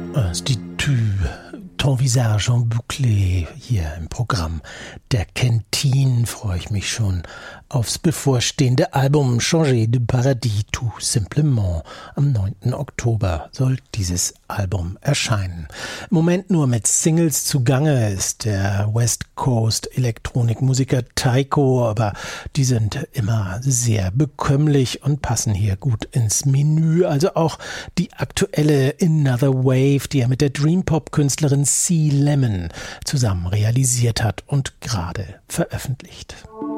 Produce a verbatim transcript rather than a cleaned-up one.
Institut, ton visage en bouclé, hier im Programm der Kentine freue ich mich schon aufs bevorstehende Album Changer de Paradis tout simplement. Am neunten Oktober soll dieses Album erscheinen. Im Moment nur mit Singles zugange ist der West Coast Elektronikmusiker Tycho, aber die sind immer sehr bekömmlich und passen hier gut ins Menü. Also auch die aktuelle Another Wave, die er mit der Dream-Pop-Künstlerin C. Lemon zusammen realisiert hat und gerade veröffentlicht.